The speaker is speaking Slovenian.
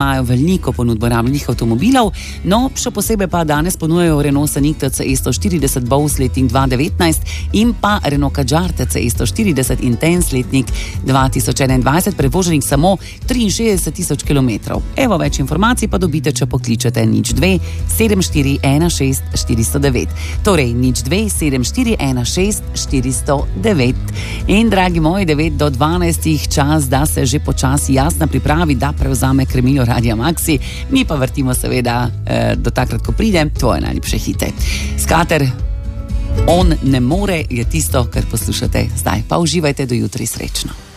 imajo veliko ponudbo rabljenih avtomobilov, no, še posebej pa danes ponujajo Renault Scenic TC E140 Bose letnik 2019 in pa Renault Kadjar TC E140 Intense letnik 2021, prevoženih samo 63 000 kilometrov. Evo, več informacij pa dobite, če pokličete 02 7416 409. Torej 02 7416 409. In dragi moji, 9 do 12, čas, da se že počasi Jasna pripravi, da prevzame krmilo Radia Maxi. Mi pa vrtimo seveda do takrat, ko pride tvoje najljubše hite. Skater, On ne more, je tisto, kar poslušate zdaj. Pa uživajte, do jutri, srečno.